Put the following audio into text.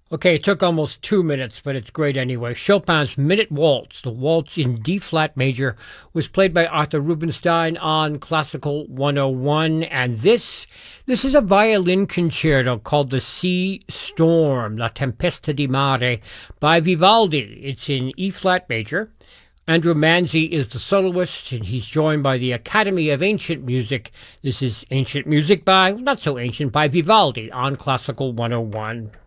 Okay, it took almost 2 minutes, but it's great anyway. Chopin's Minute Waltz, the waltz in D flat major, was played by Arthur Rubinstein on Classical 101, and this is a violin concerto called the Sea Storm, La Tempesta di Mare, by Vivaldi. It's in E flat major. Andrew Manzi is the soloist, and he's joined by the Academy of Ancient Music. This is Ancient Music by, not so ancient, by Vivaldi on Classical 101.